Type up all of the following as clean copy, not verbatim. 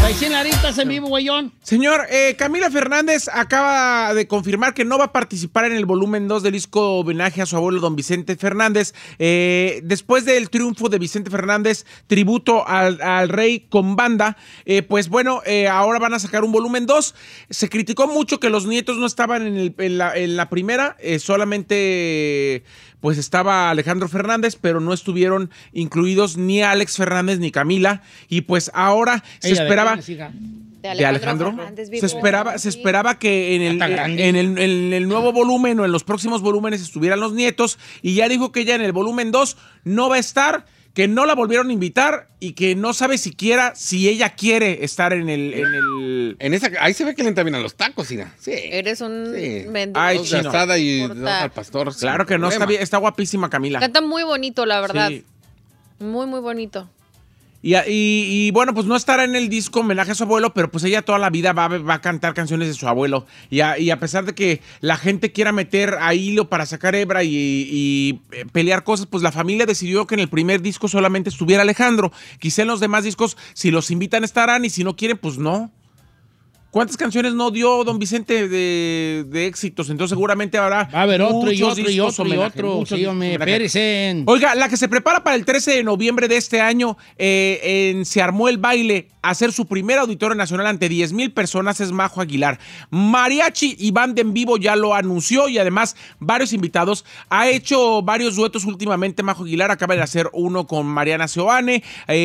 Paisín Larín, estás en vivo, güeyón. Señor, Camila Fernández acaba de confirmar que no va a participar en el volumen 2 del disco homenaje a su abuelo don Vicente Fernández. Después del triunfo de Vicente Fernández, tributo al rey con banda, pues bueno, ahora van a sacar un volumen 2. Se criticó mucho que los nietos no estaban en la primera, solamente pues estaba Alejandro Fernández, pero no estuvieron incluidos ni Alex Fernández ni Camila, y pues ahora se esperaba... ¿De Alejandro? Se esperaba que en el nuevo volumen o en los próximos volúmenes estuvieran los nietos, y ya dijo que ya en el volumen 2 no va a estar, que no la volvieron a invitar y que no sabe siquiera si ella quiere estar en el... Ahí se ve que le entran bien a los tacos, Ira. Sí. Eres un mendigo. Ay, gastada y dos al pastor. Claro que no, está guapísima Camila. Canta muy bonito, la verdad. Sí. Muy, muy bonito. Y bueno, pues no estará en el disco homenaje a su abuelo, pero pues ella toda la vida va a cantar canciones de su abuelo. Y a pesar de que la gente quiera meter a hilo para sacar hebra y pelear cosas, pues la familia decidió que en el primer disco solamente estuviera Alejandro. Quizá en los demás discos, si los invitan, estarán, y si no quieren, pues no. ¿Cuántas canciones no dio don Vicente de éxitos? Entonces seguramente habrá... Va a haber otro y otro. Sí, espérense. Oiga, la que se prepara para el 13 de noviembre de este año, se armó el baile a hacer su primer auditorio nacional ante 10,000 personas, es Majo Aguilar. Mariachi y banda en vivo ya lo anunció, y además varios invitados. Ha hecho varios duetos últimamente Majo Aguilar, acaba de hacer uno con Mariana Seoane,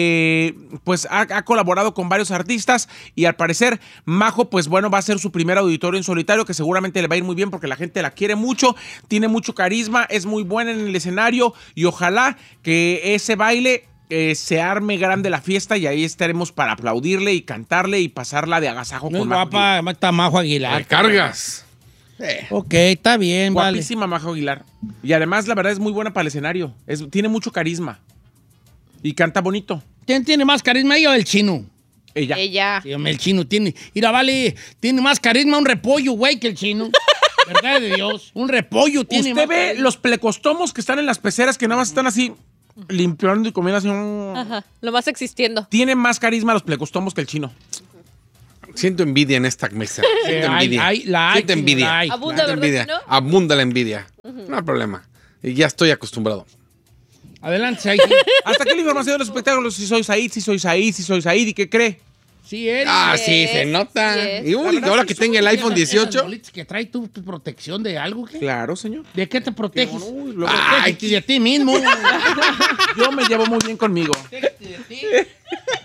pues ha colaborado con varios artistas, y al parecer Majo, pues bueno, va a ser su primer auditorio en solitario, que seguramente le va a ir muy bien porque la gente la quiere mucho, tiene mucho carisma, es muy buena en el escenario, y ojalá que ese baile se arme grande la fiesta, y ahí estaremos para aplaudirle y cantarle y pasarla de agasajo no con Majo. Guapa, está Majo Aguilar. ¿Me cargas? Ok, está bien, guapísima, vale. Majo Aguilar. Y además, la verdad, es muy buena para el escenario. Tiene mucho carisma. Y canta bonito. ¿Quién tiene más carisma, ella o el chino? Ella. Sí, el chino tiene... Mira, vale, tiene más carisma un repollo, güey, que el chino. ¿Verdad de Dios? Un repollo tiene ¿Usted más ve carisma? Los plecostomos que están en las peceras, que nada más están así limpiando y comiendo así? Ajá, lo más existiendo. Tiene más carisma los plecostomos que el chino. Siento envidia en esta mesa. Siento envidia. Siento envidia. Abunda, ¿verdad, chino? Abunda la envidia. No hay problema. Y ya estoy acostumbrado. Adelante, Said. Hasta aquí la información de los espectáculos. Si soy Said. ¿Y qué cree? Sí, eres. Sí, se nota. Y ahora que tenga el iPhone 18. ¿Que trae tu protección de algo? ¿Qué? Claro, señor. ¿De qué te proteges? Ay, de ti mismo. Yo me llevo muy bien conmigo. De ti.